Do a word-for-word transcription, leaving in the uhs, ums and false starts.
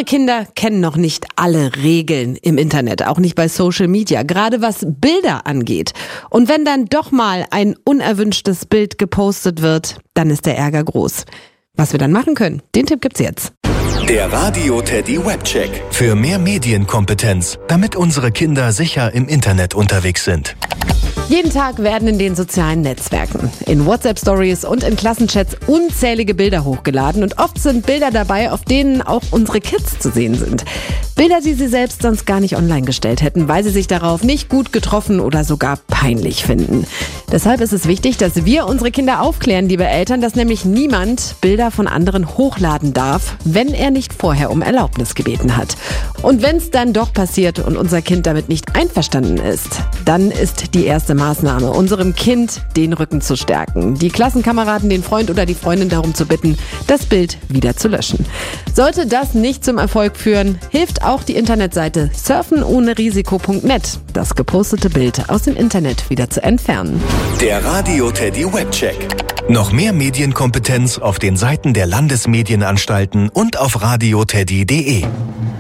Unsere Kinder kennen noch nicht alle Regeln im Internet, auch nicht bei Social Media, gerade was Bilder angeht. Und wenn dann doch mal ein unerwünschtes Bild gepostet wird, dann ist der Ärger groß. Was wir dann machen können, den Tipp gibt's jetzt. Der Radio Teddy Webcheck. Für mehr Medienkompetenz, damit unsere Kinder sicher im Internet unterwegs sind. Jeden Tag werden in den sozialen Netzwerken, in WhatsApp-Stories und in Klassenchats unzählige Bilder hochgeladen und oft sind Bilder dabei, auf denen auch unsere Kids zu sehen sind. Bilder, die sie selbst sonst gar nicht online gestellt hätten, weil sie sich darauf nicht gut getroffen oder sogar peinlich finden. Deshalb ist es wichtig, dass wir unsere Kinder aufklären, liebe Eltern, dass nämlich niemand Bilder von anderen hochladen darf, wenn er nicht vorher um Erlaubnis gebeten hat. Und wenn es dann doch passiert und unser Kind damit nicht einverstanden ist, dann ist die erste Maßnahme, unserem Kind den Rücken zu stärken, die Klassenkameraden, den Freund oder die Freundin darum zu bitten, das Bild wieder zu löschen. Sollte das nicht zum Erfolg führen, hilft auch die Internetseite surfen ohne risiko punkt net, das gepostete Bild aus dem Internet wieder zu entfernen. Der Radio Teddy Webcheck. Noch mehr Medienkompetenz auf den Seiten der Landesmedienanstalten und auf radio teddy punkt de.